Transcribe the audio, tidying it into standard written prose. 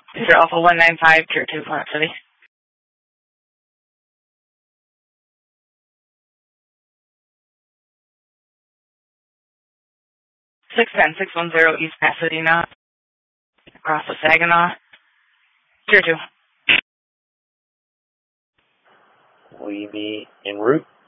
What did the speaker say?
Cedar Alpha 195, Tier 2, Plant City. 610-610 East Pasadena, across the Saginaw. Tier 2. Will you be en route?